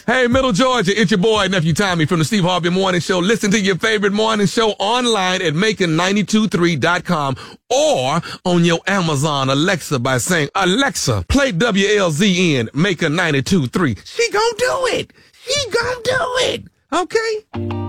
Hey, Middle Georgia, it's your boy, Nephew Tommy from the Steve Harvey Morning Show. Listen to your favorite morning show online at Macon923.com or on your Amazon Alexa by saying, Alexa, play WLZN Macon 92.3. She gonna do it. She gonna do it. Okay?